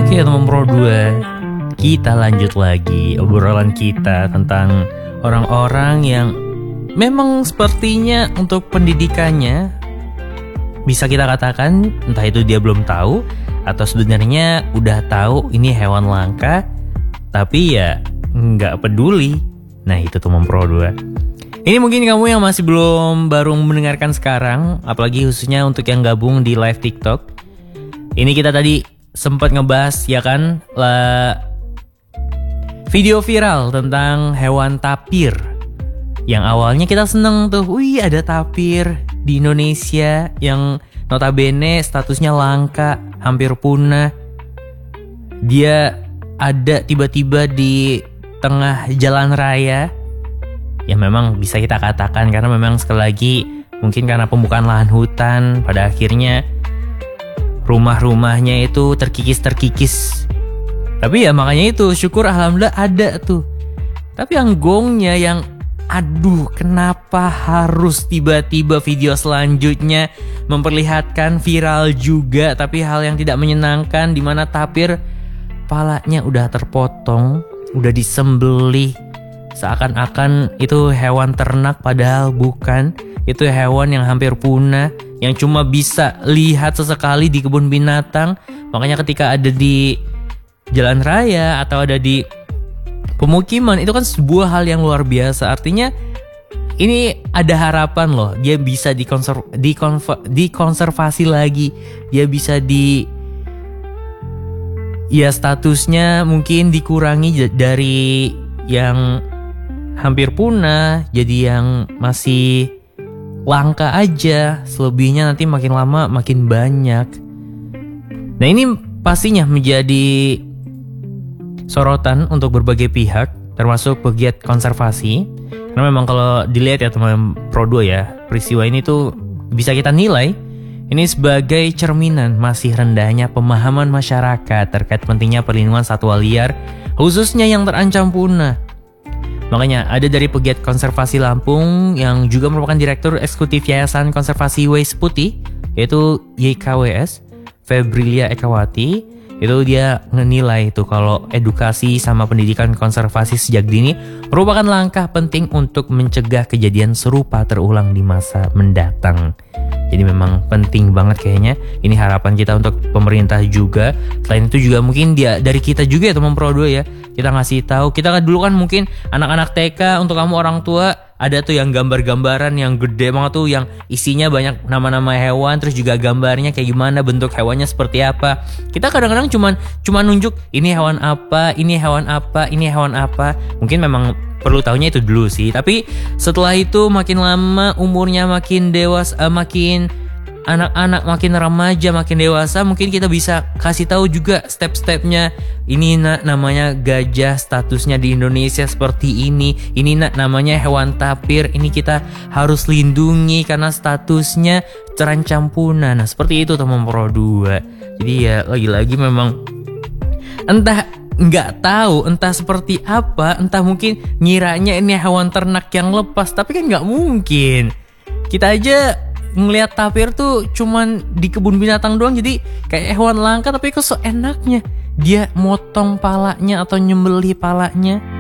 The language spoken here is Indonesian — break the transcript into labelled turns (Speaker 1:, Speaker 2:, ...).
Speaker 1: Oke teman Pro 2, kita lanjut lagi obrolan kita tentang orang-orang yang memang sepertinya untuk pendidikannya bisa kita katakan entah itu dia belum tahu atau sebenarnya udah tahu ini hewan langka tapi ya nggak peduli. Nah itu teman Pro 2. Ini mungkin kamu yang masih belum baru mendengarkan sekarang, apalagi khususnya untuk yang gabung di live TikTok. Ini kita tadi sempat ngebahas ya kan video viral tentang hewan tapir. Yang awalnya kita seneng tuh, wih ada tapir di Indonesia yang notabene statusnya langka, hampir punah. Dia ada tiba-tiba di tengah jalan raya. Ya memang bisa kita katakan karena memang sekali lagi mungkin karena pembukaan lahan hutan pada akhirnya rumah-rumahnya itu terkikis. Tapi ya makanya itu syukur alhamdulillah ada tuh. Tapi yang gongnya yang aduh kenapa harus tiba-tiba video selanjutnya memperlihatkan viral juga tapi hal yang tidak menyenangkan di mana tapir palanya udah terpotong, udah disembelih seakan-akan itu hewan ternak padahal bukan. Itu hewan yang hampir punah, yang cuma bisa lihat sesekali di kebun binatang. Makanya ketika ada di jalan raya atau ada di pemukiman itu kan sebuah hal yang luar biasa. Artinya ini ada harapan loh, dia bisa dikonservasi lagi, dia bisa ya statusnya mungkin dikurangi dari yang hampir punah jadi yang masih langka aja, selebihnya nanti makin lama makin banyak. Nah ini pastinya menjadi sorotan untuk berbagai pihak, termasuk pegiat konservasi. Karena memang kalau dilihat ya teman Pro 2 ya, peristiwa ini tuh bisa kita nilai ini sebagai cerminan masih rendahnya pemahaman masyarakat terkait pentingnya perlindungan satwa liar, khususnya yang terancam punah. Makanya ada dari pegiat konservasi Lampung yang juga merupakan Direktur Eksekutif Yayasan Konservasi Wais Putih, yaitu YKWS, Febrilia Ekawati. Itu dia menilai itu kalau edukasi sama pendidikan konservasi sejak dini merupakan langkah penting untuk mencegah kejadian serupa terulang di masa mendatang. Jadi memang penting banget kayaknya. Ini harapan kita untuk pemerintah juga. Selain itu juga mungkin dari kita juga ya teman Pro 2 ya. Kita ngasih tahu. Kita kan dulu kan mungkin anak-anak TK untuk kamu orang tua ada tuh yang gambar-gambaran yang gede banget tuh yang isinya banyak nama-nama hewan, terus juga gambarnya kayak gimana, bentuk hewannya seperti apa. Kita kadang-kadang cuma nunjuk ini hewan apa, ini hewan apa, ini hewan apa. Mungkin memang perlu tahunya itu dulu sih. Tapi setelah itu makin lama umurnya makin dewasa, makin anak-anak makin remaja, makin dewasa, mungkin kita bisa kasih tahu juga step-stepnya. Ini namanya gajah, statusnya di Indonesia seperti ini. Ini namanya hewan tapir, ini kita harus lindungi karena statusnya terancam punah. Nah seperti itu teman Pro 2. Jadi ya lagi-lagi memang entah nggak tahu, entah seperti apa, entah mungkin ngiranya ini hewan ternak yang lepas, tapi kan nggak mungkin. Kita aja ngelihat tapir tuh cuman di kebun binatang doang, jadi kayak hewan langka tapi kok seenaknya dia motong palanya atau nyembelih palanya.